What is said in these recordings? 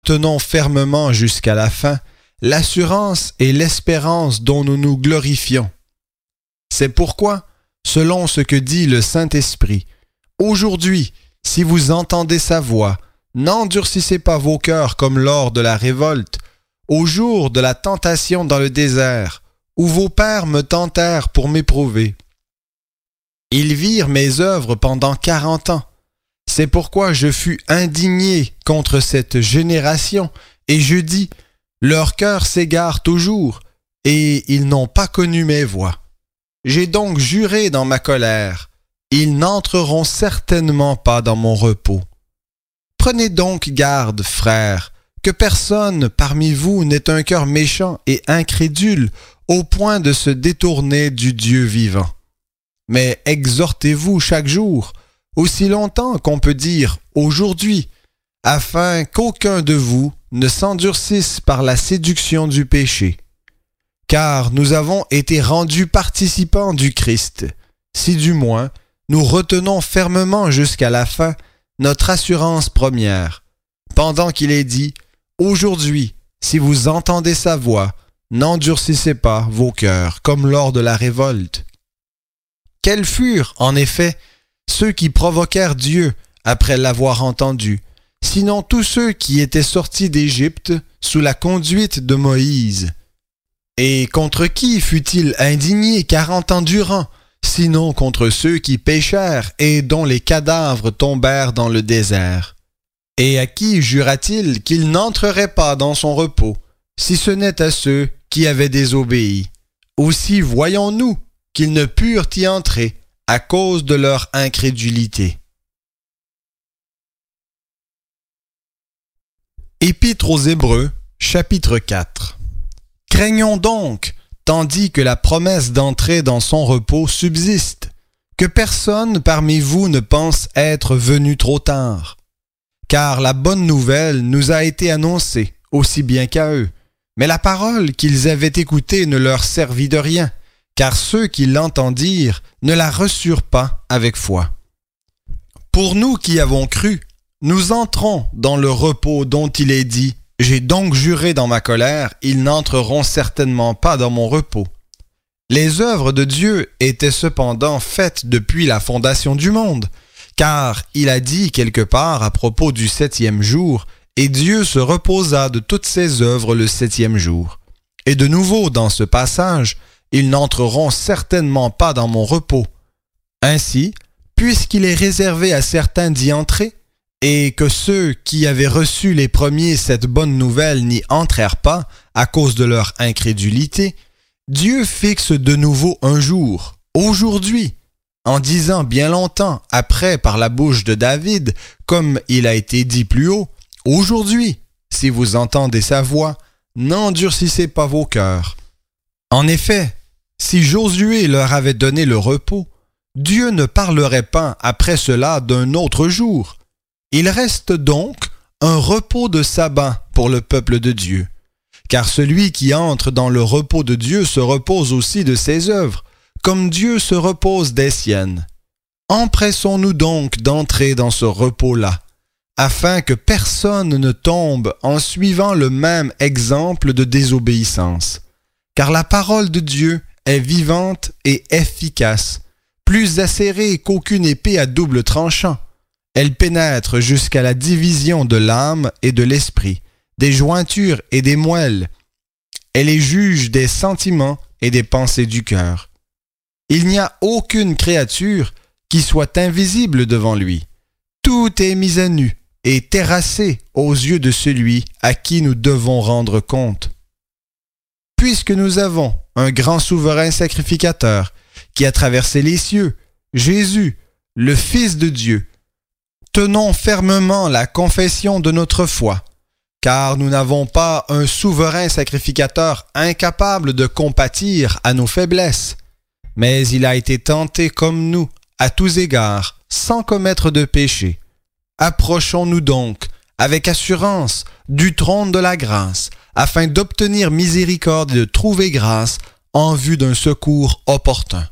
tenons fermement jusqu'à la fin l'assurance et l'espérance dont nous nous glorifions. C'est pourquoi, selon ce que dit le Saint-Esprit, aujourd'hui, si vous entendez sa voix, n'endurcissez pas vos cœurs comme lors de la révolte, au jour de la tentation dans le désert, où vos pères me tentèrent pour m'éprouver. Ils virent mes œuvres pendant 40 ans. C'est pourquoi je fus indigné contre cette génération, et je dis, leur cœur s'égare toujours, et ils n'ont pas connu mes voies. J'ai donc juré dans ma colère, ils n'entreront certainement pas dans mon repos. Prenez donc garde, frères, que personne parmi vous n'ait un cœur méchant et incrédule au point de se détourner du Dieu vivant. Mais exhortez-vous chaque jour, aussi longtemps qu'on peut dire aujourd'hui, afin qu'aucun de vous ne s'endurcisse par la séduction du péché. Car nous avons été rendus participants du Christ, si du moins nous retenons fermement jusqu'à la fin notre assurance première, pendant qu'il est dit « Aujourd'hui, si vous entendez sa voix, n'endurcissez pas vos cœurs, comme lors de la révolte. » Quels furent, en effet, ceux qui provoquèrent Dieu après l'avoir entendu, sinon tous ceux qui étaient sortis d'Égypte sous la conduite de Moïse? Et contre qui fut-il indigné 40 ans durant, sinon contre ceux qui péchèrent et dont les cadavres tombèrent dans le désert? Et à qui jura-t-il qu'il n'entrerait pas dans son repos, si ce n'est à ceux qui avaient désobéi? Aussi voyons-nous qu'ils ne purent y entrer à cause de leur incrédulité. Épître aux Hébreux, chapitre 4. Craignons donc, tandis que la promesse d'entrer dans son repos subsiste, que personne parmi vous ne pense être venu trop tard. Car la bonne nouvelle nous a été annoncée, aussi bien qu'à eux. Mais la parole qu'ils avaient écoutée ne leur servit de rien, car ceux qui l'entendirent ne la reçurent pas avec foi. Pour nous qui avons cru, nous entrons dans le repos dont il est dit « J'ai donc juré dans ma colère, ils n'entreront certainement pas dans mon repos. » Les œuvres de Dieu étaient cependant faites depuis la fondation du monde, car il a dit quelque part à propos du 7e jour, et Dieu se reposa de toutes ses œuvres le 7e jour. Et de nouveau dans ce passage, ils n'entreront certainement pas dans mon repos. Ainsi, puisqu'il est réservé à certains d'y entrer, et que ceux qui avaient reçu les premiers cette bonne nouvelle n'y entrèrent pas à cause de leur incrédulité, Dieu fixe de nouveau un jour, aujourd'hui, en disant bien longtemps après par la bouche de David, comme il a été dit plus haut, « Aujourd'hui, si vous entendez sa voix, n'endurcissez pas vos cœurs. » En effet, si Josué leur avait donné le repos, Dieu ne parlerait pas après cela d'un autre jour. Il reste donc un repos de sabbat pour le peuple de Dieu. Car celui qui entre dans le repos de Dieu se repose aussi de ses œuvres, comme Dieu se repose des siennes. Empressons-nous donc d'entrer dans ce repos-là, afin que personne ne tombe en suivant le même exemple de désobéissance. Car la parole de Dieu est vivante et efficace, plus acérée qu'aucune épée à double tranchant. Elle pénètre jusqu'à la division de l'âme et de l'esprit, des jointures et des moelles. Elle est juge des sentiments et des pensées du cœur. Il n'y a aucune créature qui soit invisible devant lui. Tout est mis à nu et terrassé aux yeux de celui à qui nous devons rendre compte. Puisque nous avons un grand souverain sacrificateur qui a traversé les cieux, Jésus, le Fils de Dieu, tenons fermement la confession de notre foi, car nous n'avons pas un souverain sacrificateur incapable de compatir à nos faiblesses, mais il a été tenté comme nous, à tous égards, sans commettre de péché. Approchons-nous donc, avec assurance, du trône de la grâce, afin d'obtenir miséricorde et de trouver grâce en vue d'un secours opportun.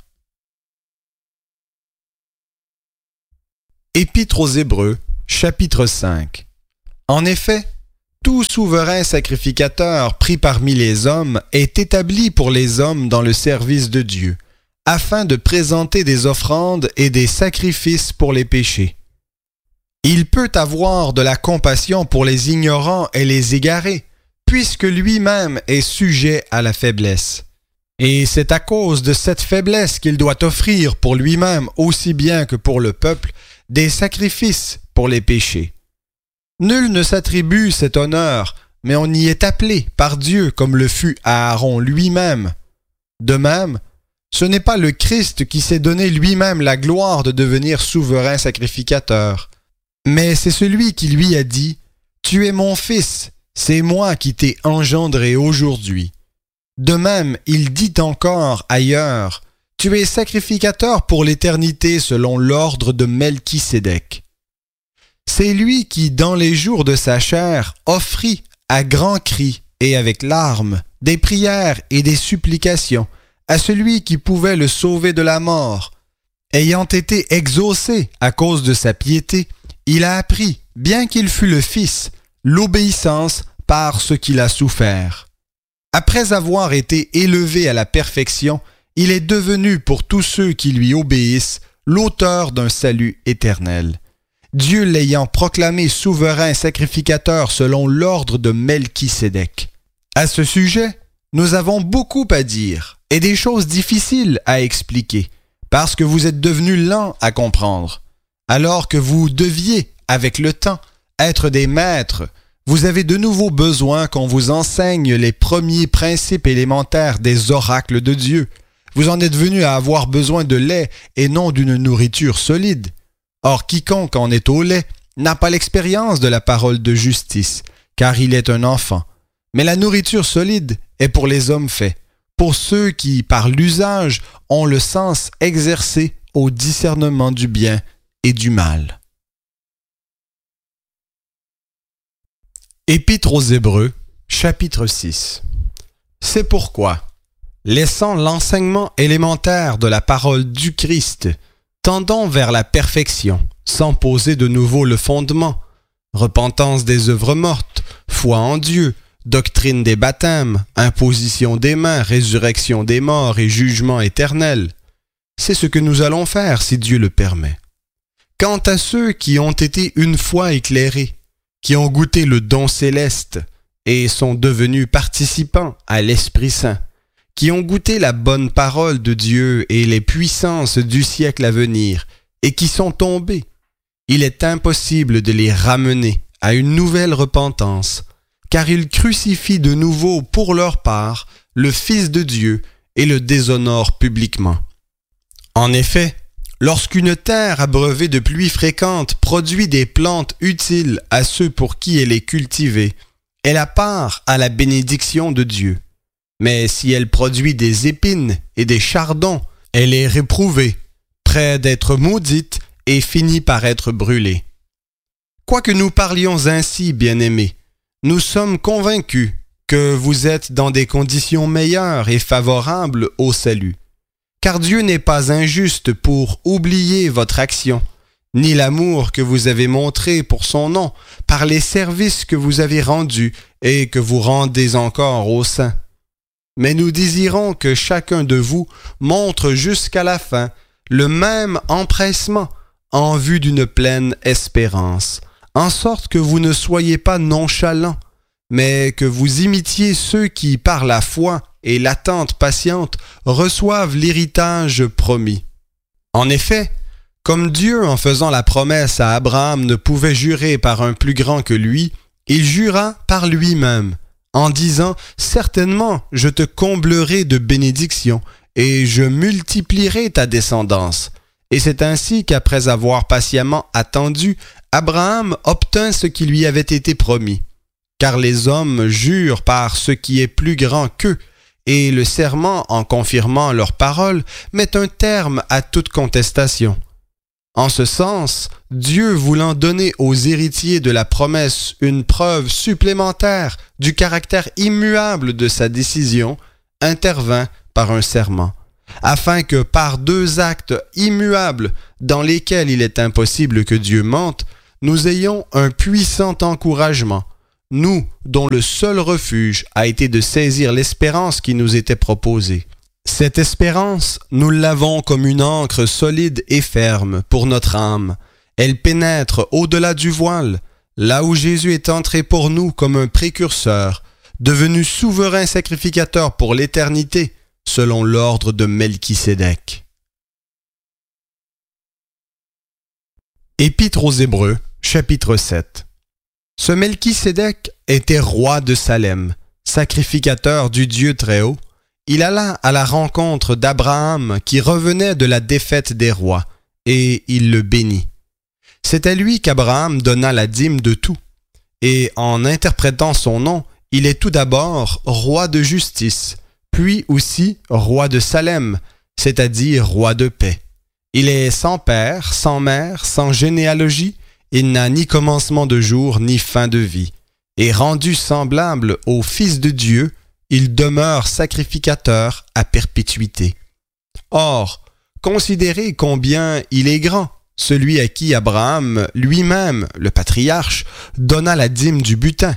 Épître aux Hébreux, chapitre 5. En effet, Tout souverain sacrificateur pris parmi les hommes est établi pour les hommes dans le service de Dieu, afin de présenter des offrandes et des sacrifices pour les péchés. Il peut avoir de la compassion pour les ignorants et les égarés, puisque lui-même est sujet à la faiblesse. Et c'est à cause de cette faiblesse qu'il doit offrir pour lui-même aussi bien que pour le peuple des sacrifices pour les péchés. Nul ne s'attribue cet honneur, mais on y est appelé par Dieu comme le fut Aaron lui-même. De même, ce n'est pas le Christ qui s'est donné lui-même la gloire de devenir souverain sacrificateur, mais c'est celui qui lui a dit « Tu es mon fils, c'est moi qui t'ai engendré aujourd'hui ». De même, il dit encore ailleurs « Tu es sacrificateur pour l'éternité selon l'ordre de Melchisédek ». C'est lui qui, dans les jours de sa chair, offrit à grands cris et avec larmes des prières et des supplications à celui qui pouvait le sauver de la mort. Ayant été exaucé à cause de sa piété, il a appris, bien qu'il fût le Fils, l'obéissance par ce qu'il a souffert. Après avoir été élevé à la perfection, il est devenu pour tous ceux qui lui obéissent l'auteur d'un salut éternel. Dieu l'ayant proclamé souverain sacrificateur selon l'ordre de Melchisédek. À ce sujet, nous avons beaucoup à dire et des choses difficiles à expliquer, parce que vous êtes devenus lents à comprendre. Alors que vous deviez, avec le temps, être des maîtres, vous avez de nouveau besoin qu'on vous enseigne les premiers principes élémentaires des oracles de Dieu. Vous en êtes venus à avoir besoin de lait et non d'une nourriture solide. Or, quiconque en est au lait n'a pas l'expérience de la parole de justice, car il est un enfant. Mais la nourriture solide est pour les hommes faits, pour ceux qui, par l'usage, ont le sens exercé au discernement du bien et du mal. Épître aux Hébreux, chapitre 6. C'est pourquoi, laissant l'enseignement élémentaire de la parole du Christ, tendons vers la perfection, sans poser de nouveau le fondement, repentance des œuvres mortes, foi en Dieu, doctrine des baptêmes, imposition des mains, résurrection des morts et jugement éternel. C'est ce que nous allons faire si Dieu le permet. Quant à ceux qui ont été une fois éclairés, qui ont goûté le don céleste et sont devenus participants à l'Esprit Saint, qui ont goûté la bonne parole de Dieu et les puissances du siècle à venir, et qui sont tombés, il est impossible de les ramener à une nouvelle repentance, car ils crucifient de nouveau pour leur part le Fils de Dieu et le déshonorent publiquement. En effet, lorsqu'une terre abreuvée de pluies fréquentes produit des plantes utiles à ceux pour qui elle est cultivée, elle a part à la bénédiction de Dieu. Mais si elle produit des épines et des chardons, elle est réprouvée, près d'être maudite et finit par être brûlée. Quoique nous parlions ainsi, bien-aimés, nous sommes convaincus que vous êtes dans des conditions meilleures et favorables au salut. Car Dieu n'est pas injuste pour oublier votre action, ni l'amour que vous avez montré pour son nom, par les services que vous avez rendus et que vous rendez encore aux saints. Mais nous désirons que chacun de vous montre jusqu'à la fin le même empressement en vue d'une pleine espérance, en sorte que vous ne soyez pas nonchalants, mais que vous imitiez ceux qui, par la foi et l'attente patiente, reçoivent l'héritage promis. En effet, comme Dieu, en faisant la promesse à Abraham, ne pouvait jurer par un plus grand que lui, il jura par lui-même, en disant « Certainement, je te comblerai de bénédictions, et je multiplierai ta descendance. » Et c'est ainsi qu'après avoir patiemment attendu, Abraham obtint ce qui lui avait été promis. Car les hommes jurent par ce qui est plus grand qu'eux, et le serment, en confirmant leur parole, met un terme à toute contestation. En ce sens, Dieu voulant donner aux héritiers de la promesse une preuve supplémentaire du caractère immuable de sa décision, intervint par un serment, afin que par deux actes immuables dans lesquels il est impossible que Dieu mente, nous ayons un puissant encouragement, nous dont le seul refuge a été de saisir l'espérance qui nous était proposée. Cette espérance, nous l'avons comme une ancre solide et ferme pour notre âme. Elle pénètre au-delà du voile, là où Jésus est entré pour nous comme un précurseur, devenu souverain sacrificateur pour l'éternité, selon l'ordre de Melchisédek. Épître aux Hébreux, chapitre 7. Ce Melchisédek était roi de Salem, sacrificateur du Dieu Très-Haut. Il alla à la rencontre d'Abraham qui revenait de la défaite des rois, et il le bénit. C'est à lui qu'Abraham donna la dîme de tout. Et en interprétant son nom, il est tout d'abord roi de justice, puis aussi roi de Salem, c'est-à-dire roi de paix. Il est sans père, sans mère, sans généalogie, il n'a ni commencement de jour ni fin de vie. Et rendu semblable au Fils de Dieu, il demeure sacrificateur à perpétuité. Or, considérez combien il est grand, celui à qui Abraham lui-même, le patriarche, donna la dîme du butin.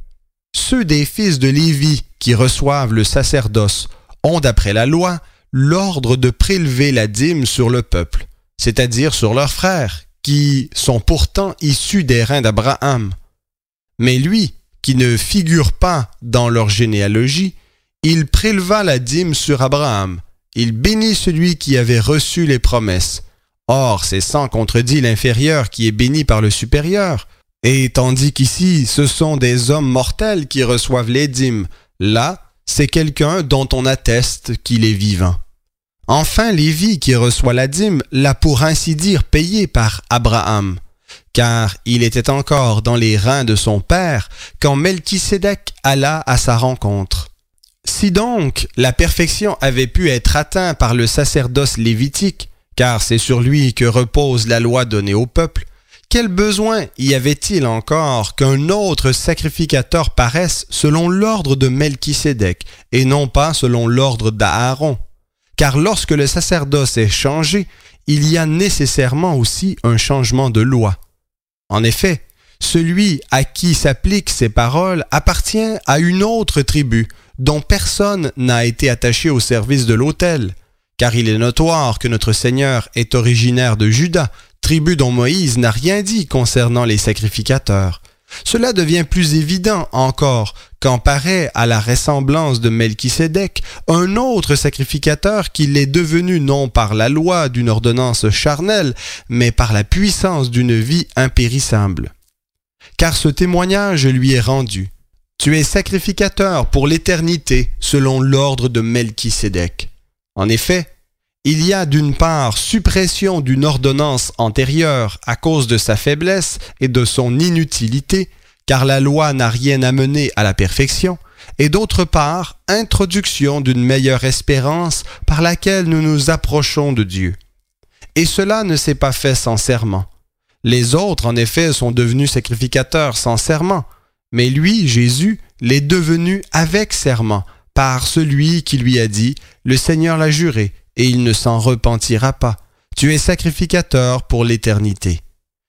Ceux des fils de Lévi qui reçoivent le sacerdoce ont, d'après la loi, l'ordre de prélever la dîme sur le peuple, c'est-à-dire sur leurs frères, qui sont pourtant issus des reins d'Abraham. Mais lui, qui ne figure pas dans leur généalogie, il préleva la dîme sur Abraham. Il bénit celui qui avait reçu les promesses. Or, c'est sans contredit l'inférieur qui est béni par le supérieur. Et tandis qu'ici, ce sont des hommes mortels qui reçoivent les dîmes, là, c'est quelqu'un dont on atteste qu'il est vivant. Enfin, Lévi qui reçoit la dîme l'a pour ainsi dire payé par Abraham, car il était encore dans les reins de son père quand Melchisédek alla à sa rencontre. Si donc la perfection avait pu être atteinte par le sacerdoce lévitique, car c'est sur lui que repose la loi donnée au peuple, quel besoin y avait-il encore qu'un autre sacrificateur paraisse selon l'ordre de Melchisédek et non pas selon l'ordre d'Aaron? Car lorsque le sacerdoce est changé, il y a nécessairement aussi un changement de loi. En effet, celui à qui s'appliquent ces paroles appartient à une autre tribu, dont personne n'a été attaché au service de l'autel, car il est notoire que notre Seigneur est originaire de Juda, tribu dont Moïse n'a rien dit concernant les sacrificateurs. Cela devient plus évident encore quand paraît à la ressemblance de Melchisédek un autre sacrificateur qui l'est devenu non par la loi d'une ordonnance charnelle, mais par la puissance d'une vie impérissable. Car ce témoignage lui est rendu. Tu es sacrificateur pour l'éternité selon l'ordre de Melchisédek. En effet, il y a d'une part suppression d'une ordonnance antérieure à cause de sa faiblesse et de son inutilité, car la loi n'a rien amené à la perfection, et d'autre part introduction d'une meilleure espérance par laquelle nous nous approchons de Dieu. Et cela ne s'est pas fait sans serment. Les autres, en effet, sont devenus sacrificateurs sans serment, mais lui, Jésus, l'est devenu avec serment, par celui qui lui a dit « Le Seigneur l'a juré ». Et il ne s'en repentira pas. Tu es sacrificateur pour l'éternité.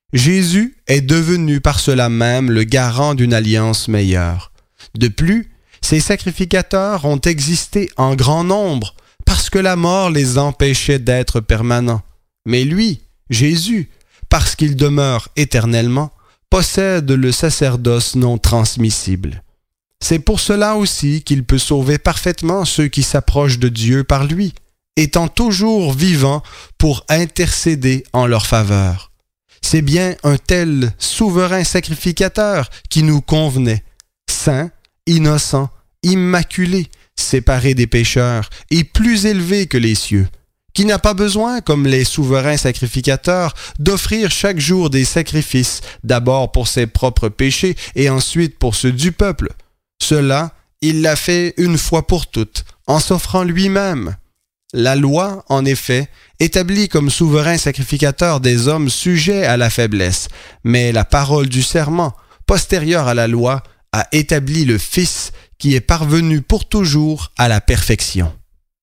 Jésus est devenu par cela même le garant d'une alliance meilleure. De plus, ces sacrificateurs ont existé en grand nombre parce que la mort les empêchait d'être permanents. Mais lui, Jésus, parce qu'il demeure éternellement, possède le sacerdoce non transmissible. C'est pour cela aussi qu'il peut sauver parfaitement ceux qui s'approchent de Dieu par lui, étant toujours vivant pour intercéder en leur faveur. C'est bien un tel souverain sacrificateur qui nous convenait, saint, innocent, immaculé, séparé des pécheurs et plus élevé que les cieux, qui n'a pas besoin, comme les souverains sacrificateurs, d'offrir chaque jour des sacrifices, d'abord pour ses propres péchés et ensuite pour ceux du peuple. Cela, il l'a fait une fois pour toutes, en s'offrant lui-même. La loi, en effet, établit comme souverain sacrificateur des hommes sujets à la faiblesse, mais la parole du serment, postérieure à la loi, a établi le Fils qui est parvenu pour toujours à la perfection.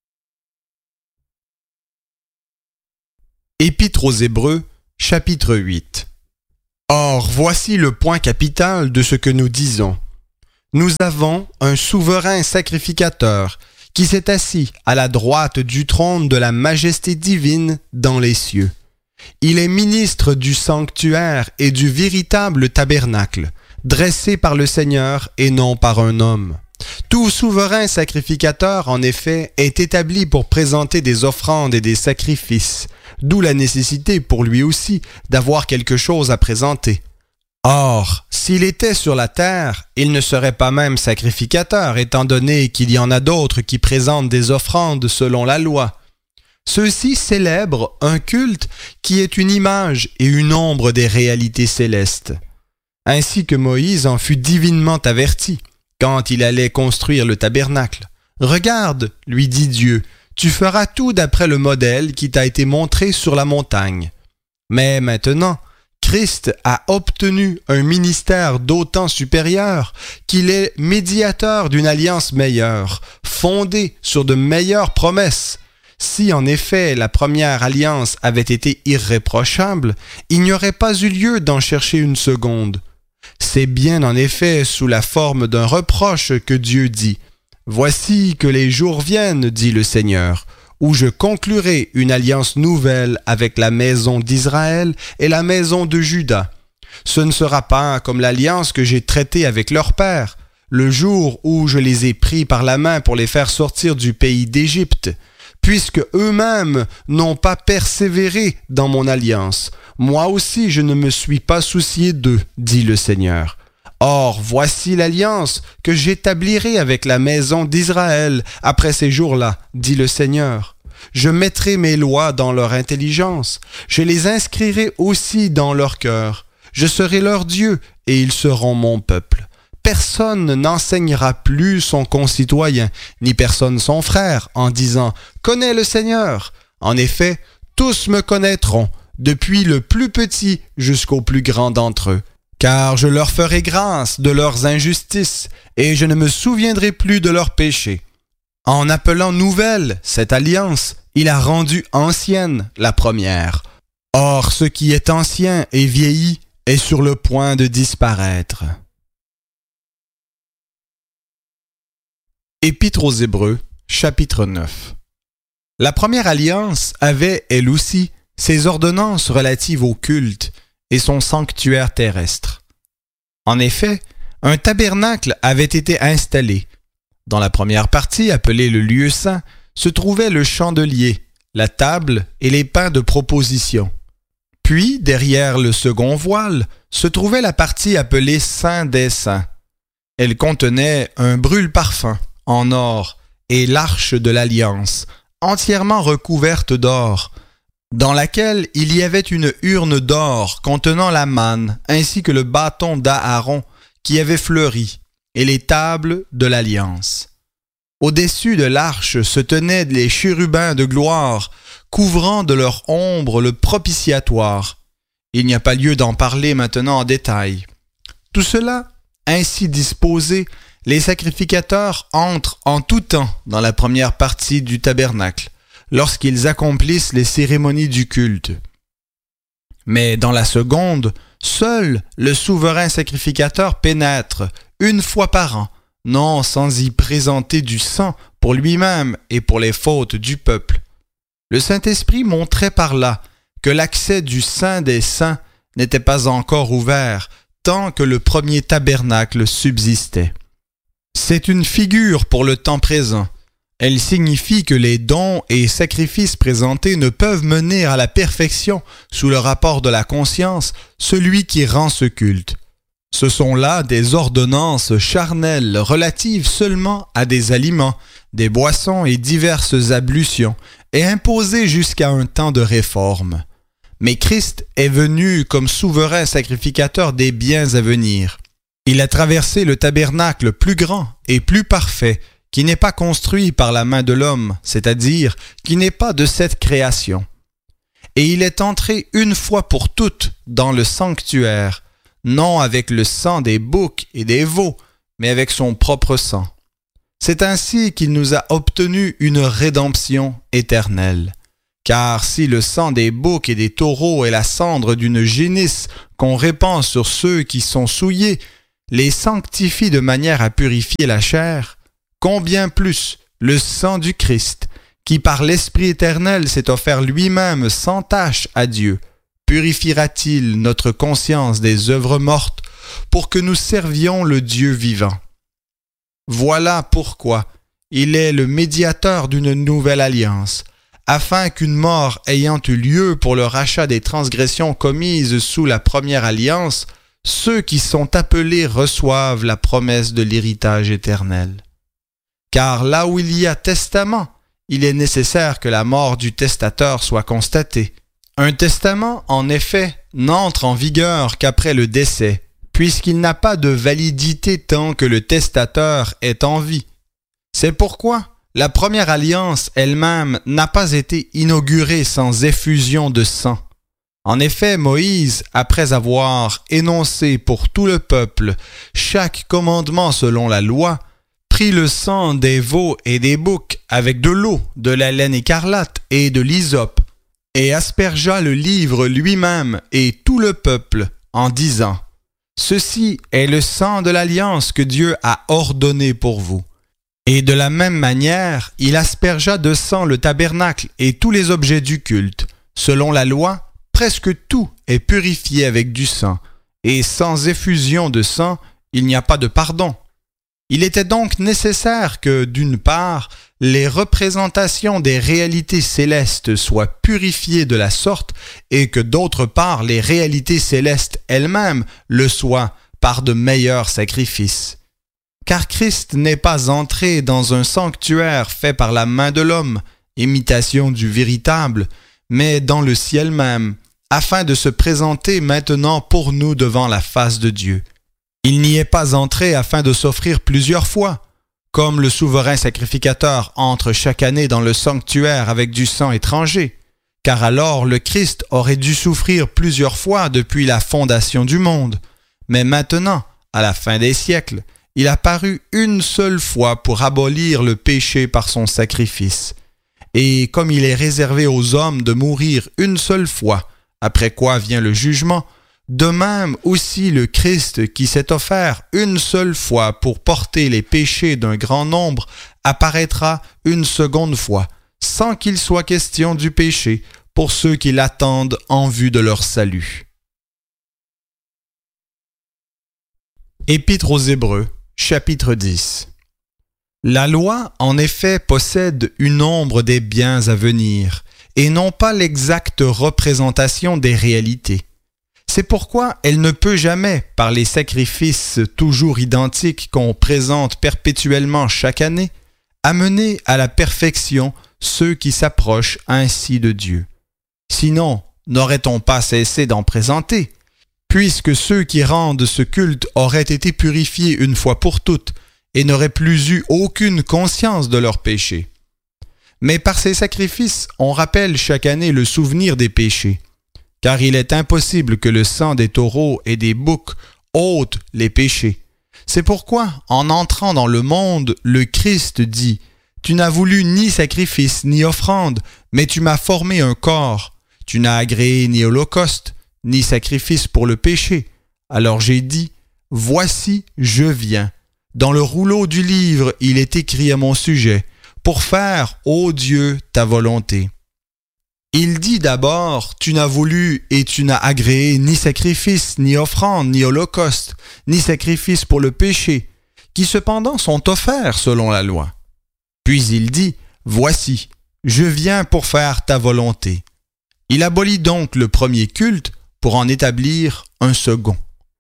Épître aux Hébreux, chapitre 8. Or, voici le point capital de ce que nous disons. Nous avons un souverain sacrificateur qui s'est assis à la droite du trône de la majesté divine dans les cieux. Il est ministre du sanctuaire et du véritable tabernacle, dressé par le Seigneur et non par un homme. Tout souverain sacrificateur, en effet, est établi pour présenter des offrandes et des sacrifices, d'où la nécessité pour lui aussi d'avoir quelque chose à présenter. Or, s'il était sur la terre, il ne serait pas même sacrificateur, étant donné qu'il y en a d'autres qui présentent des offrandes selon la loi. Ceux-ci célèbrent un culte qui est une image et une ombre des réalités célestes. Ainsi que Moïse en fut divinement averti quand il allait construire le tabernacle. « Regarde, lui dit Dieu, tu feras tout d'après le modèle qui t'a été montré sur la montagne. » Mais maintenant, Christ a obtenu un ministère d'autant supérieur qu'il est médiateur d'une alliance meilleure, fondée sur de meilleures promesses. Si en effet la première alliance avait été irréprochable, il n'y aurait pas eu lieu d'en chercher une seconde. C'est bien en effet sous la forme d'un reproche que Dieu dit « Voici que les jours viennent, dit le Seigneur, où je conclurai une alliance nouvelle avec la maison d'Israël et la maison de Juda. Ce ne sera pas comme l'alliance que j'ai traitée avec leur père, le jour où je les ai pris par la main pour les faire sortir du pays d'Égypte, puisque eux-mêmes n'ont pas persévéré dans mon alliance. Moi aussi je ne me suis pas soucié d'eux, dit le Seigneur. Or, voici l'alliance que j'établirai avec la maison d'Israël après ces jours-là, dit le Seigneur. Je mettrai mes lois dans leur intelligence, je les inscrirai aussi dans leur cœur. Je serai leur Dieu et ils seront mon peuple. Personne n'enseignera plus son concitoyen, ni personne son frère, en disant « Connais le Seigneur ». En effet, tous me connaîtront, depuis le plus petit jusqu'au plus grand d'entre eux. Car je leur ferai grâce de leurs injustices, et je ne me souviendrai plus de leurs péchés. En appelant nouvelle cette alliance, il a rendu ancienne la première. Or, ce qui est ancien et vieilli est sur le point de disparaître. Épître aux Hébreux, chapitre 9. La première alliance avait, elle aussi, ses ordonnances relatives au culte et son sanctuaire terrestre. En effet, un tabernacle avait été installé. Dans la première partie, appelée le lieu saint, se trouvait le chandelier, la table et les pains de proposition. Puis, derrière le second voile, se trouvait la partie appelée Saint des Saints. Elle contenait un brûle-parfum en or et l'arche de l'Alliance, entièrement recouverte d'or, dans laquelle il y avait une urne d'or contenant la manne, ainsi que le bâton d'Aaron qui avait fleuri, et les tables de l'Alliance. Au-dessus de l'arche se tenaient les chérubins de gloire, couvrant de leur ombre le propitiatoire. Il n'y a pas lieu d'en parler maintenant en détail. Tout cela, ainsi disposé, les sacrificateurs entrent en tout temps dans la première partie du tabernacle, lorsqu'ils accomplissent les cérémonies du culte. Mais dans la seconde, seul le souverain sacrificateur pénètre, une fois par an, non sans y présenter du sang pour lui-même et pour les fautes du peuple. Le Saint-Esprit montrait par là que l'accès du Saint des Saints n'était pas encore ouvert tant que le premier tabernacle subsistait. C'est une figure pour le temps présent. Elle signifie que les dons et sacrifices présentés ne peuvent mener à la perfection sous le rapport de la conscience celui qui rend ce culte. Ce sont là des ordonnances charnelles relatives seulement à des aliments, des boissons et diverses ablutions, et imposées jusqu'à un temps de réforme. Mais Christ est venu comme souverain sacrificateur des biens à venir. Il a traversé le tabernacle plus grand et plus parfait, qui n'est pas construit par la main de l'homme, c'est-à-dire qui n'est pas de cette création. Et il est entré une fois pour toutes dans le sanctuaire, non avec le sang des boucs et des veaux, mais avec son propre sang. C'est ainsi qu'il nous a obtenu une rédemption éternelle. Car si le sang des boucs et des taureaux est la cendre d'une génisse qu'on répand sur ceux qui sont souillés, les sanctifie de manière à purifier la chair, combien plus le sang du Christ, qui par l'Esprit éternel s'est offert lui-même sans tache à Dieu, purifiera-t-il notre conscience des œuvres mortes pour que nous servions le Dieu vivant. Voilà pourquoi il est le médiateur d'une nouvelle alliance, afin qu'une mort ayant eu lieu pour le rachat des transgressions commises sous la première alliance, ceux qui sont appelés reçoivent la promesse de l'héritage éternel. Car là où il y a testament, il est nécessaire que la mort du testateur soit constatée. Un testament, en effet, n'entre en vigueur qu'après le décès, puisqu'il n'a pas de validité tant que le testateur est en vie. C'est pourquoi la première alliance elle-même n'a pas été inaugurée sans effusion de sang. En effet, Moïse, après avoir énoncé pour tout le peuple chaque commandement selon la loi, prit le sang des veaux et des boucs avec de l'eau, de la laine écarlate et de l'hysope, et aspergea le livre lui-même et tout le peuple, en disant « Ceci est le sang de l'alliance que Dieu a ordonné pour vous. » Et de la même manière, il aspergea de sang le tabernacle et tous les objets du culte. Selon la loi, presque tout est purifié avec du sang, et sans effusion de sang, il n'y a pas de pardon. Il était donc nécessaire que, d'une part, les représentations des réalités célestes soient purifiées de la sorte, et que d'autre part, les réalités célestes elles-mêmes le soient par de meilleurs sacrifices. Car Christ n'est pas entré dans un sanctuaire fait par la main de l'homme, imitation du véritable, mais dans le ciel même, afin de se présenter maintenant pour nous devant la face de Dieu. Il n'y est pas entré afin de s'offrir plusieurs fois, comme le souverain sacrificateur entre chaque année dans le sanctuaire avec du sang étranger, car alors le Christ aurait dû souffrir plusieurs fois depuis la fondation du monde. Mais maintenant, à la fin des siècles, il apparut une seule fois pour abolir le péché par son sacrifice. Et comme il est réservé aux hommes de mourir une seule fois, après quoi vient le jugement, de même aussi le Christ qui s'est offert une seule fois pour porter les péchés d'un grand nombre apparaîtra une seconde fois, sans qu'il soit question du péché pour ceux qui l'attendent en vue de leur salut. Épître aux Hébreux, chapitre 10. La loi, en effet, possède une ombre des biens à venir, et non pas l'exacte représentation des réalités. C'est pourquoi elle ne peut jamais, par les sacrifices toujours identiques qu'on présente perpétuellement chaque année, amener à la perfection ceux qui s'approchent ainsi de Dieu. Sinon, n'aurait-on pas cessé d'en présenter, puisque ceux qui rendent ce culte auraient été purifiés une fois pour toutes et n'auraient plus eu aucune conscience de leurs péchés. Mais par ces sacrifices, on rappelle chaque année le souvenir des péchés, car il est impossible que le sang des taureaux et des boucs ôte les péchés. C'est pourquoi, en entrant dans le monde, le Christ dit « Tu n'as voulu ni sacrifice ni offrande, mais tu m'as formé un corps. Tu n'as agréé ni holocauste, ni sacrifice pour le péché. Alors j'ai dit, voici, je viens. Dans le rouleau du livre, il est écrit à mon sujet, pour faire, ô Dieu, ta volonté. Il dit d'abord, tu n'as voulu et tu n'as agréé ni sacrifice, ni offrande, ni holocauste, ni sacrifice pour le péché, qui cependant sont offerts selon la loi. Puis il dit, voici, je viens pour faire ta volonté. Il abolit donc le premier culte pour en établir un second.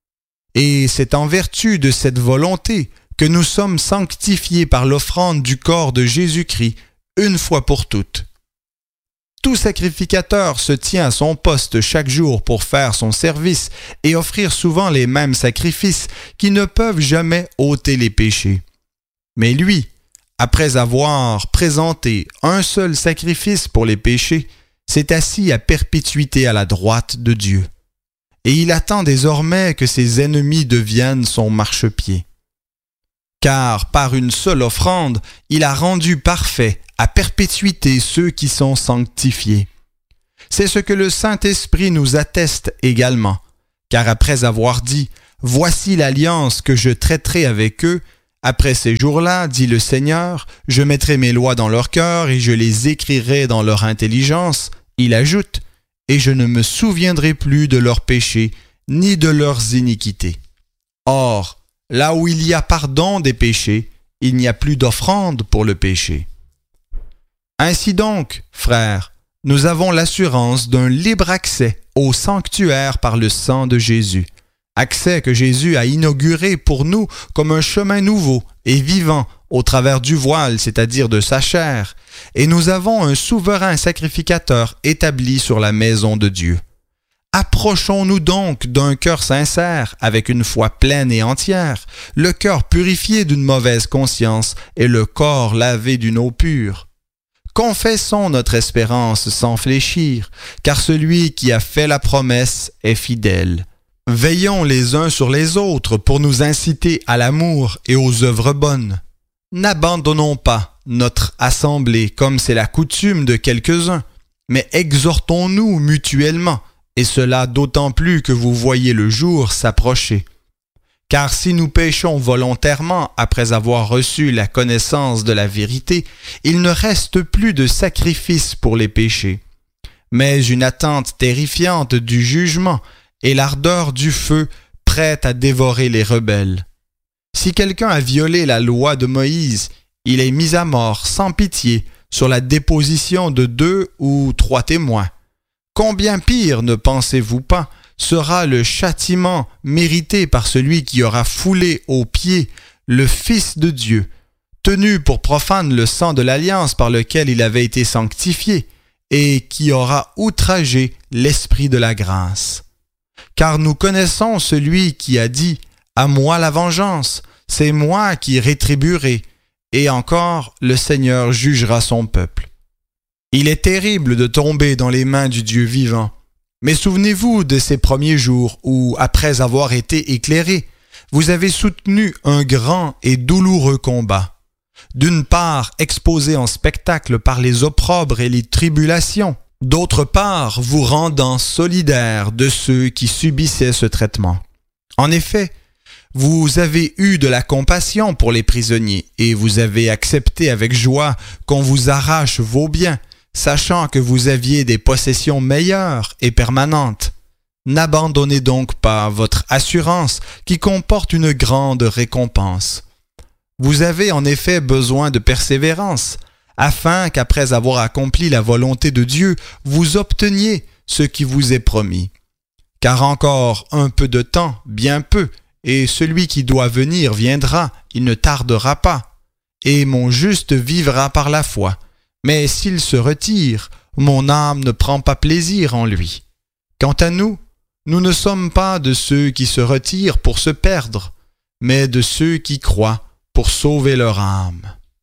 Et c'est en vertu de cette volonté que nous sommes sanctifiés par l'offrande du corps de Jésus-Christ une fois pour toutes. Tout sacrificateur se tient à son poste chaque jour pour faire son service et offrir souvent les mêmes sacrifices qui ne peuvent jamais ôter les péchés. Mais lui, après avoir présenté un seul sacrifice pour les péchés, s'est assis à perpétuité à la droite de Dieu. Et il attend désormais que ses ennemis deviennent son marchepied. Car par une seule offrande, il a rendu parfait à perpétuité ceux qui sont sanctifiés. C'est ce que le Saint-Esprit nous atteste également, car après avoir dit « Voici l'alliance que je traiterai avec eux. Après ces jours-là, dit le Seigneur, je mettrai mes lois dans leur cœur et je les écrirai dans leur intelligence. Il ajoute, et je ne me souviendrai plus de leurs péchés, ni de leurs iniquités. Or, là où il y a pardon des péchés, il n'y a plus d'offrande pour le péché. Ainsi donc, frères, nous avons l'assurance d'un libre accès au sanctuaire par le sang de Jésus. Accès que Jésus a inauguré pour nous comme un chemin nouveau et vivant au travers du voile, c'est-à-dire de sa chair, et nous avons un souverain sacrificateur établi sur la maison de Dieu. Approchons-nous donc d'un cœur sincère, avec une foi pleine et entière, le cœur purifié d'une mauvaise conscience et le corps lavé d'une eau pure. Confessons notre espérance sans fléchir, car celui qui a fait la promesse est fidèle. Veillons les uns sur les autres pour nous inciter à l'amour et aux œuvres bonnes. N'abandonnons pas notre assemblée comme c'est la coutume de quelques-uns, mais exhortons-nous mutuellement, et cela d'autant plus que vous voyez le jour s'approcher. Car si nous péchons volontairement après avoir reçu la connaissance de la vérité, il ne reste plus de sacrifice pour les péchés, mais une attente terrifiante du jugement et l'ardeur du feu prête à dévorer les rebelles. Si quelqu'un a violé la loi de Moïse, il est mis à mort sans pitié sur la déposition de 2 ou 3 témoins. Combien pire, ne pensez-vous pas, sera le châtiment mérité par celui qui aura foulé aux pieds le Fils de Dieu, tenu pour profane le sang de l'alliance par lequel il avait été sanctifié, et qui aura outragé l'Esprit de la grâce. Car nous connaissons celui qui a dit « À moi la vengeance, c'est moi qui rétribuerai », et encore le Seigneur jugera son peuple. Il est terrible de tomber dans les mains du Dieu vivant. Mais souvenez-vous de ces premiers jours où, après avoir été éclairés, vous avez soutenu un grand et douloureux combat. D'une part, exposé en spectacle par les opprobres et les tribulations, d'autre part, vous rendant solidaire de ceux qui subissaient ce traitement. En effet, vous avez eu de la compassion pour les prisonniers et vous avez accepté avec joie qu'on vous arrache vos biens, sachant que vous aviez des possessions meilleures et permanentes. N'abandonnez donc pas votre assurance qui comporte une grande récompense. Vous avez en effet besoin de persévérance, afin qu'après avoir accompli la volonté de Dieu, vous obteniez ce qui vous est promis. Car encore un peu de temps, bien peu, et celui qui doit venir viendra, il ne tardera pas, et mon juste vivra par la foi. Mais s'il se retire, mon âme ne prend pas plaisir en lui. Quant à nous, nous ne sommes pas de ceux qui se retirent pour se perdre, mais de ceux qui croient pour sauver leur âme.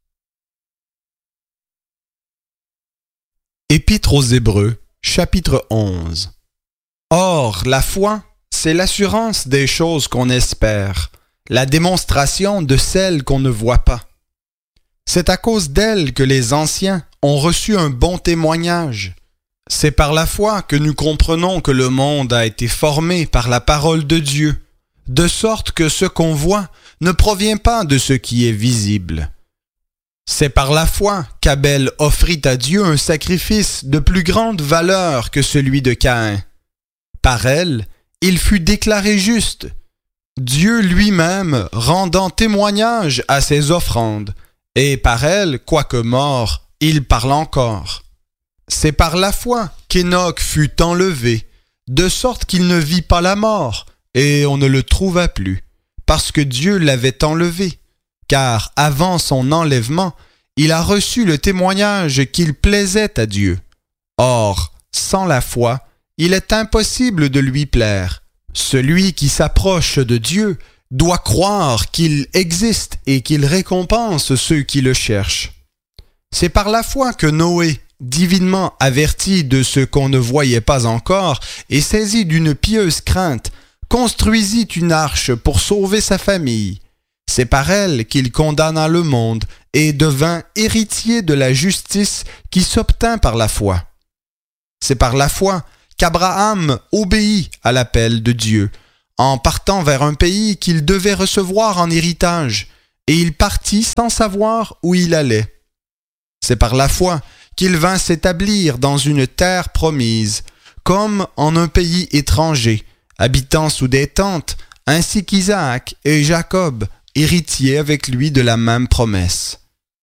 Épître aux Hébreux, chapitre 11. Or, la foi, c'est l'assurance des choses qu'on espère, la démonstration de celles qu'on ne voit pas. C'est à cause d'elle que les anciens ont reçu un bon témoignage. C'est par la foi que nous comprenons que le monde a été formé par la parole de Dieu, de sorte que ce qu'on voit ne provient pas de ce qui est visible. C'est par la foi qu'Abel offrit à Dieu un sacrifice de plus grande valeur que celui de Caïn. Par elle, il fut déclaré juste, Dieu lui-même rendant témoignage à ses offrandes, et par elle, quoique mort, il parle encore. C'est par la foi qu'Hénoch fut enlevé, de sorte qu'il ne vit pas la mort, et on ne le trouva plus, parce que Dieu l'avait enlevé. Car avant son enlèvement, il a reçu le témoignage qu'il plaisait à Dieu. Or, sans la foi, il est impossible de lui plaire. Celui qui s'approche de Dieu doit croire qu'il existe et qu'il récompense ceux qui le cherchent. C'est par la foi que Noé, divinement averti de ce qu'on ne voyait pas encore et saisi d'une pieuse crainte, construisit une arche pour sauver sa famille. C'est par elle qu'il condamna le monde et devint héritier de la justice qui s'obtint par la foi. C'est par la foi qu'Abraham obéit à l'appel de Dieu, en partant vers un pays qu'il devait recevoir en héritage, et il partit sans savoir où il allait. C'est par la foi qu'il vint s'établir dans une terre promise, comme en un pays étranger, habitant sous des tentes, ainsi qu'Isaac et Jacob, héritiers avec lui de la même promesse.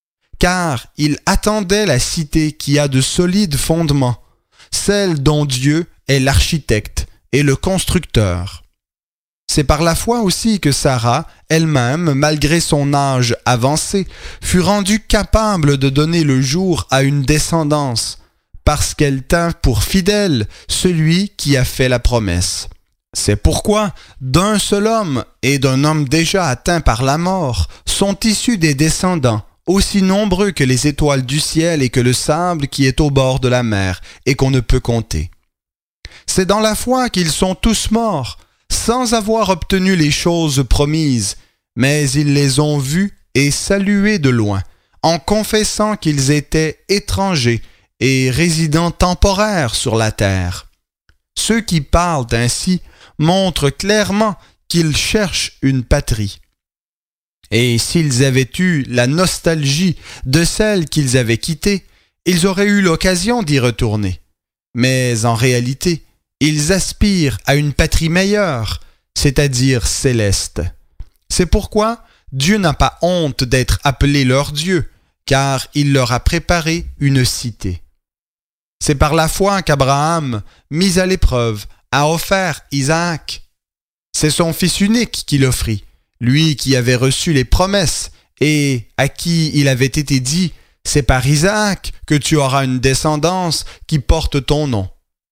Car il attendait la cité qui a de solides fondements, celle dont Dieu est l'architecte et le constructeur. C'est par la foi aussi que Sarah, elle-même, malgré son âge avancé, fut rendue capable de donner le jour à une descendance, parce qu'elle tint pour fidèle celui qui a fait la promesse. C'est pourquoi, d'un seul homme et d'un homme déjà atteint par la mort, sont issus des descendants, aussi nombreux que les étoiles du ciel et que le sable qui est au bord de la mer et qu'on ne peut compter. C'est dans la foi qu'ils sont tous morts, sans avoir obtenu les choses promises, mais ils les ont vues et saluées de loin, en confessant qu'ils étaient étrangers et résidents temporaires sur la terre. Ceux qui parlent ainsi montrent clairement qu'ils cherchent une patrie. Et s'ils avaient eu la nostalgie de celle qu'ils avaient quittée, ils auraient eu l'occasion d'y retourner. Mais en réalité, ils aspirent à une patrie meilleure, c'est-à-dire céleste. C'est pourquoi Dieu n'a pas honte d'être appelé leur Dieu, car il leur a préparé une cité. C'est par la foi qu'Abraham, mis à l'épreuve, a offert Isaac. C'est son fils unique qu'il offrit, lui qui avait reçu les promesses et à qui il avait été dit « C'est par Isaac que tu auras une descendance qui porte ton nom ».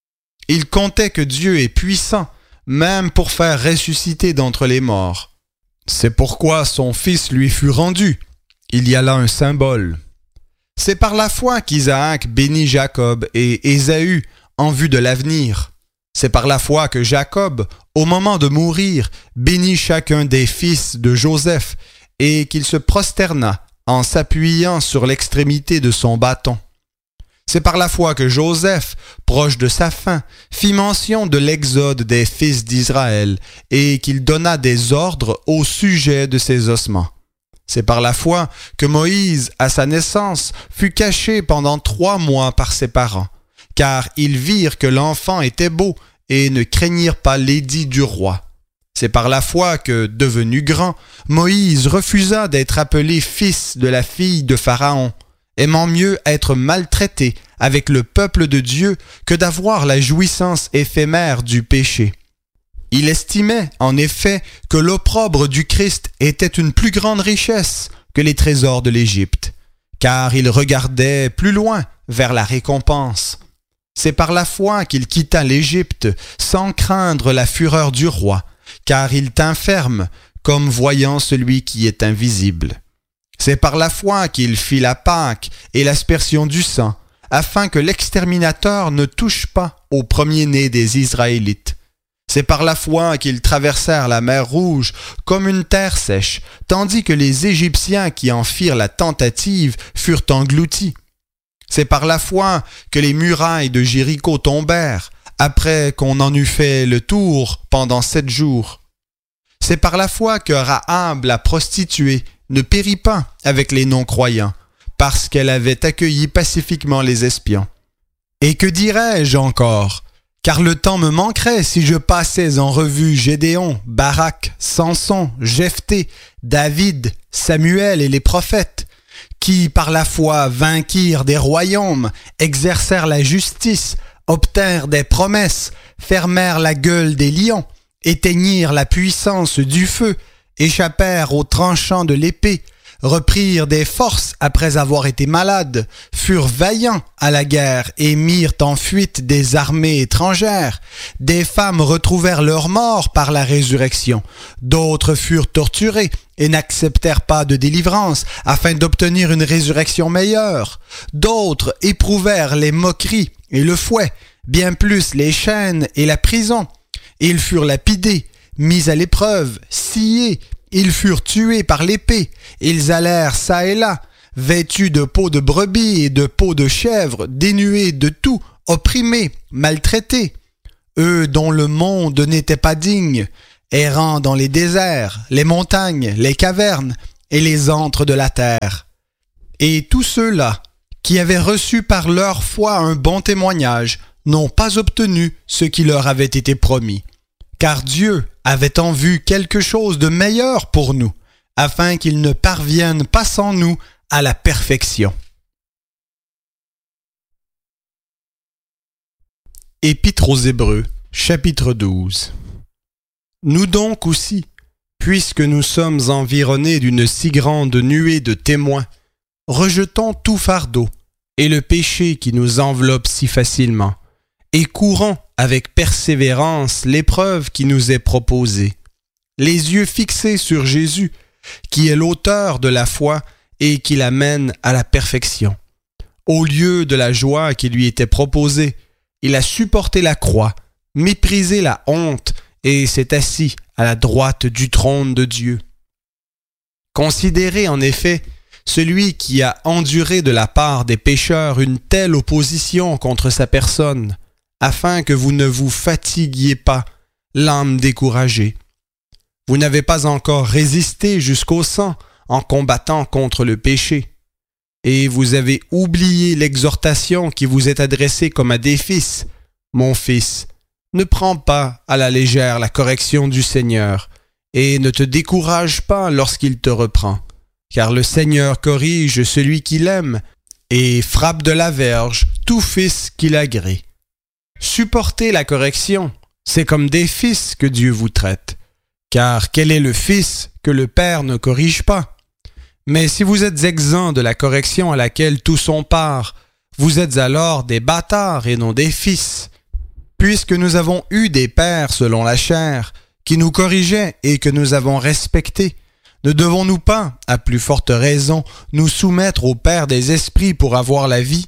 Il comptait que Dieu est puissant, même pour faire ressusciter d'entre les morts. C'est pourquoi son fils lui fut rendu. Il y a là un symbole. C'est par la foi qu'Isaac bénit Jacob et Ésaü en vue de l'avenir. C'est par la foi que Jacob, au moment de mourir, bénit chacun des fils de Joseph et qu'il se prosterna en s'appuyant sur l'extrémité de son bâton. C'est par la foi que Joseph, proche de sa fin, fit mention de l'exode des fils d'Israël et qu'il donna des ordres au sujet de ses ossements. C'est par la foi que Moïse, à sa naissance, fut caché pendant 3 mois par ses parents, car ils virent que l'enfant était beau et ne craignirent pas l'édit du roi. C'est par la foi que, devenu grand, Moïse refusa d'être appelé fils de la fille de Pharaon, aimant mieux être maltraité avec le peuple de Dieu que d'avoir la jouissance éphémère du péché. Il estimait, en effet, que l'opprobre du Christ était une plus grande richesse que les trésors de l'Égypte, car il regardait plus loin vers la récompense. C'est par la foi qu'il quitta l'Égypte sans craindre la fureur du roi, car il tint ferme, comme voyant celui qui est invisible. C'est par la foi qu'il fit la Pâque et l'aspersion du sang, afin que l'exterminateur ne touche pas au premier-né des Israélites. C'est par la foi qu'ils traversèrent la mer Rouge comme une terre sèche, tandis que les Égyptiens qui en firent la tentative furent engloutis. C'est par la foi que les murailles de Jéricho tombèrent, après qu'on en eut fait le tour pendant 7 jours. C'est par la foi que Rahab, la prostituée, ne périt pas avec les non-croyants, parce qu'elle avait accueilli pacifiquement les espions. Et que dirais-je encore ? Car le temps me manquerait si je passais en revue Gédéon, Barak, Samson, Jephthé, David, Samuel et les prophètes, qui par la foi vainquirent des royaumes, exercèrent la justice, obtinrent des promesses, fermèrent la gueule des lions, éteignirent la puissance du feu, échappèrent aux tranchants de l'épée, reprirent des forces après avoir été malades, furent vaillants à la guerre et mirent en fuite des armées étrangères. Des femmes retrouvèrent leur mort par la résurrection. D'autres furent torturées et n'acceptèrent pas de délivrance afin d'obtenir une résurrection meilleure. D'autres éprouvèrent les moqueries et le fouet, bien plus les chaînes et la prison. Ils furent lapidés, mis à l'épreuve, sciés. Ils furent tués par l'épée, ils allèrent çà et là, vêtus de peaux de brebis et de peaux de chèvre, dénués de tout, opprimés, maltraités. Eux dont le monde n'était pas digne, errant dans les déserts, les montagnes, les cavernes et les antres de la terre. Et tous ceux-là, qui avaient reçu par leur foi un bon témoignage, n'ont pas obtenu ce qui leur avait été promis. Car Dieu avait en vue quelque chose de meilleur pour nous, afin qu'ils ne parviennent pas sans nous à la perfection. Épître aux Hébreux, chapitre 12. Nous donc aussi, puisque nous sommes environnés d'une si grande nuée de témoins, rejetons tout fardeau et le péché qui nous enveloppe si facilement, et courons avec persévérance l'épreuve qui nous est proposée, les yeux fixés sur Jésus, qui est l'auteur de la foi et qui l'amène à la perfection. Au lieu de la joie qui lui était proposée, il a supporté la croix, méprisé la honte et s'est assis à la droite du trône de Dieu. Considérez en effet celui qui a enduré de la part des pécheurs une telle opposition contre sa personne, afin que vous ne vous fatiguiez pas, l'âme découragée. Vous n'avez pas encore résisté jusqu'au sang en combattant contre le péché. Et vous avez oublié l'exhortation qui vous est adressée comme à des fils. Mon fils, ne prends pas à la légère la correction du Seigneur, et ne te décourage pas lorsqu'il te reprend, car le Seigneur corrige celui qu'il aime, et frappe de la verge tout fils qu'il agrée. Supportez la correction, c'est comme des fils que Dieu vous traite, car quel est le fils que le Père ne corrige pas? Mais si vous êtes exempts de la correction à laquelle tous ont part, vous êtes alors des bâtards et non des fils. Puisque nous avons eu des pères selon la chair, qui nous corrigeaient et que nous avons respectés, ne devons-nous pas, à plus forte raison, nous soumettre au Père des esprits pour avoir la vie?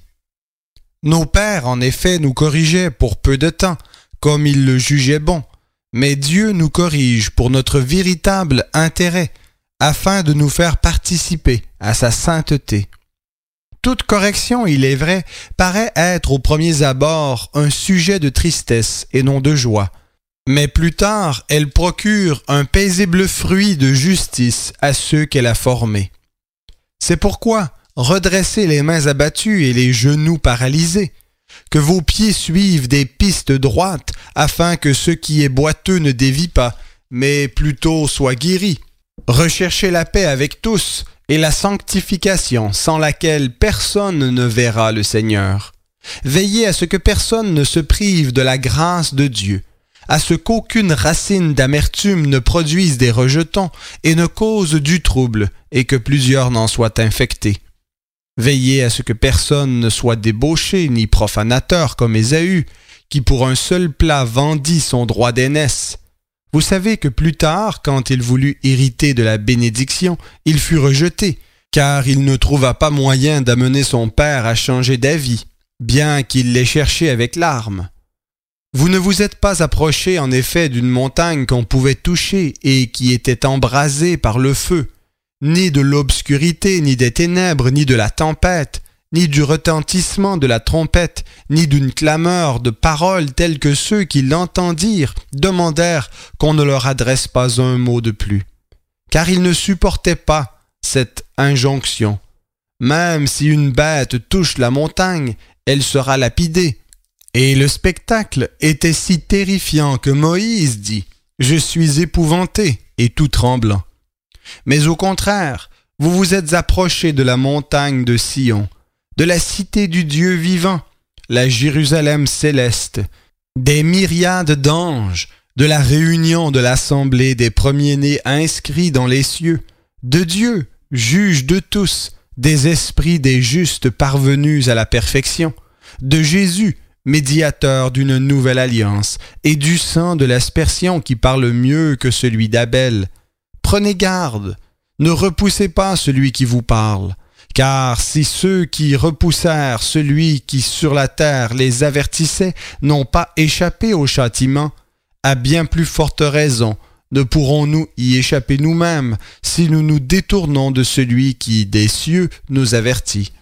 Nos pères, en effet, nous corrigeaient pour peu de temps, comme ils le jugeaient bon, mais Dieu nous corrige pour notre véritable intérêt, afin de nous faire participer à sa sainteté. Toute correction, il est vrai, paraît être aux premiers abords un sujet de tristesse et non de joie, mais plus tard, elle procure un paisible fruit de justice à ceux qu'elle a formés. C'est pourquoi, redressez les mains abattues et les genoux paralysés, que vos pieds suivent des pistes droites, afin que ce qui est boiteux ne dévie pas, mais plutôt soit guéri. Recherchez la paix avec tous et la sanctification sans laquelle personne ne verra le Seigneur. Veillez à ce que personne ne se prive de la grâce de Dieu, à ce qu'aucune racine d'amertume ne produise des rejetons et ne cause du trouble et que plusieurs n'en soient infectés. Veillez à ce que personne ne soit débauché ni profanateur comme Ésaü, qui pour un seul plat vendit son droit d'aînesse. Vous savez que plus tard, quand il voulut hériter de la bénédiction, il fut rejeté, car il ne trouva pas moyen d'amener son père à changer d'avis, bien qu'il l'ait cherché avec larmes. Vous ne vous êtes pas approché en effet d'une montagne qu'on pouvait toucher et qui était embrasée par le feu, ni de l'obscurité, ni des ténèbres, ni de la tempête, ni du retentissement de la trompette, ni d'une clameur de paroles telles que ceux qui l'entendirent demandèrent qu'on ne leur adresse pas un mot de plus. Car ils ne supportaient pas cette injonction. Même si une bête touche la montagne, elle sera lapidée. Et le spectacle était si terrifiant que Moïse dit « Je suis épouvanté et tout tremblant ». Mais au contraire, vous vous êtes approchés de la montagne de Sion, de la cité du Dieu vivant, la Jérusalem céleste, des myriades d'anges, de la réunion de l'assemblée des premiers-nés inscrits dans les cieux, de Dieu, juge de tous, des esprits des justes parvenus à la perfection, de Jésus, médiateur d'une nouvelle alliance, et du sang de l'aspersion qui parle mieux que celui d'Abel. Prenez garde, ne repoussez pas celui qui vous parle, car si ceux qui repoussèrent celui qui sur la terre les avertissait n'ont pas échappé au châtiment, à bien plus forte raison ne pourrons-nous y échapper nous-mêmes si nous nous détournons de celui qui, des cieux, nous avertit.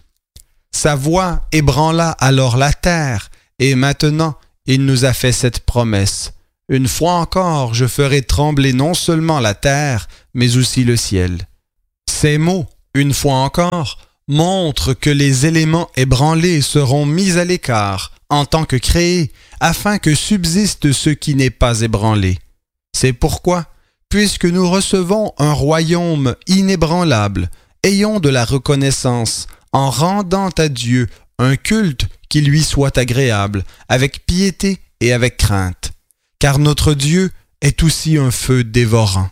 Sa voix ébranla alors la terre, et maintenant il nous a fait cette promesse. Une fois encore, je ferai trembler non seulement la terre, mais aussi le ciel. » Ces mots, une fois encore, montrent que les éléments ébranlés seront mis à l'écart en tant que créés, afin que subsiste ce qui n'est pas ébranlé. C'est pourquoi, puisque nous recevons un royaume inébranlable, ayons de la reconnaissance en rendant à Dieu un culte qui lui soit agréable, avec piété et avec crainte, car notre Dieu est aussi un feu dévorant.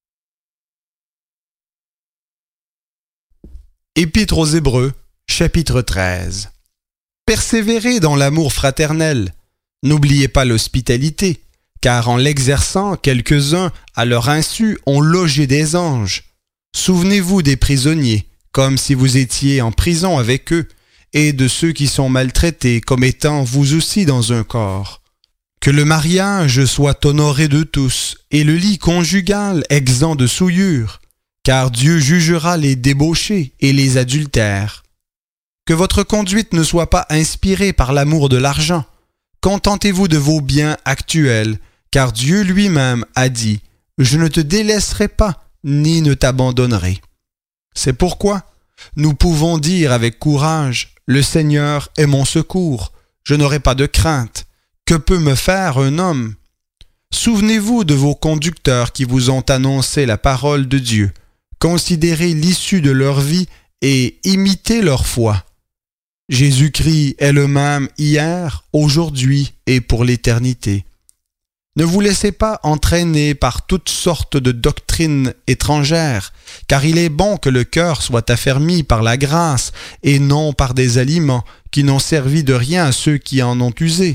Épître aux Hébreux, chapitre 13. Persévérez dans l'amour fraternel. N'oubliez pas l'hospitalité, car en l'exerçant, quelques-uns, à leur insu, ont logé des anges. Souvenez-vous des prisonniers, comme si vous étiez en prison avec eux, et de ceux qui sont maltraités, comme étant vous aussi dans un corps. Que le mariage soit honoré de tous, et le lit conjugal exempt de souillure, car Dieu jugera les débauchés et les adultères. Que votre conduite ne soit pas inspirée par l'amour de l'argent. Contentez-vous de vos biens actuels, car Dieu lui-même a dit « Je ne te délaisserai pas, ni ne t'abandonnerai. » C'est pourquoi nous pouvons dire avec courage « Le Seigneur est mon secours, je n'aurai pas de crainte. Que peut me faire un homme ?» Souvenez-vous de vos conducteurs qui vous ont annoncé la parole de Dieu. Considérez l'issue de leur vie et imitez leur foi. Jésus-Christ est le même hier, aujourd'hui et pour l'éternité. Ne vous laissez pas entraîner par toutes sortes de doctrines étrangères, car il est bon que le cœur soit affermi par la grâce et non par des aliments qui n'ont servi de rien à ceux qui en ont usé.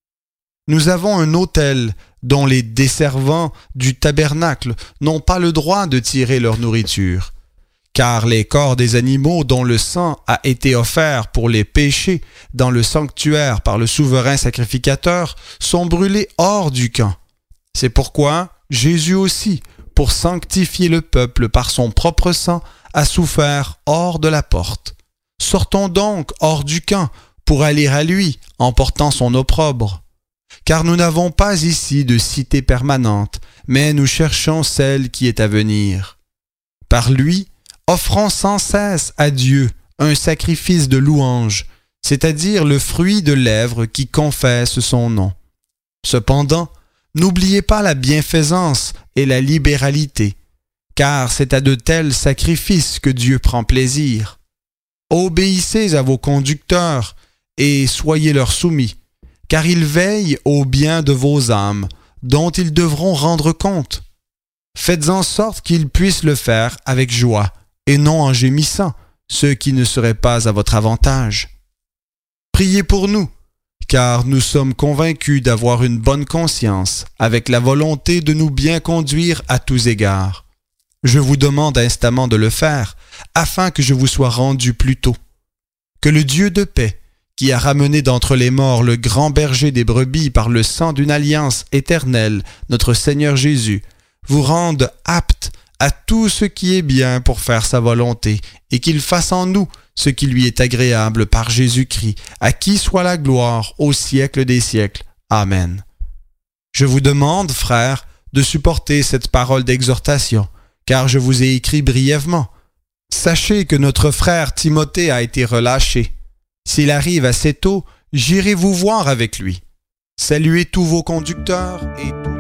Nous avons un autel dont les desservants du tabernacle n'ont pas le droit de tirer leur nourriture. Car les corps des animaux dont le sang a été offert pour les péchés dans le sanctuaire par le souverain sacrificateur sont brûlés hors du camp. C'est pourquoi Jésus aussi, pour sanctifier le peuple par son propre sang, a souffert hors de la porte. Sortons donc hors du camp pour aller à lui en portant son opprobre. Car nous n'avons pas ici de cité permanente, mais nous cherchons celle qui est à venir. Par lui, offrons sans cesse à Dieu un sacrifice de louange, c'est-à-dire le fruit de lèvres qui confessent son nom. Cependant, n'oubliez pas la bienfaisance et la libéralité, car c'est à de tels sacrifices que Dieu prend plaisir. Obéissez à vos conducteurs et soyez leur soumis, car ils veillent au bien de vos âmes, dont ils devront rendre compte. Faites en sorte qu'ils puissent le faire avec joie, et non en gémissant, ce qui ne serait pas à votre avantage. Priez pour nous, car nous sommes convaincus d'avoir une bonne conscience, avec la volonté de nous bien conduire à tous égards. Je vous demande instamment de le faire, afin que je vous sois rendu plus tôt. Que le Dieu de paix, qui a ramené d'entre les morts le grand berger des brebis par le sang d'une alliance éternelle, notre Seigneur Jésus, vous rende apte à tout ce qui est bien pour faire sa volonté, et qu'il fasse en nous ce qui lui est agréable par Jésus-Christ, à qui soit la gloire au siècle des siècles. Amen. Je vous demande, frères, de supporter cette parole d'exhortation, car je vous ai écrit brièvement. Sachez que notre frère Timothée a été relâché. S'il arrive assez tôt, j'irai vous voir avec lui. Saluez tous vos conducteurs et tous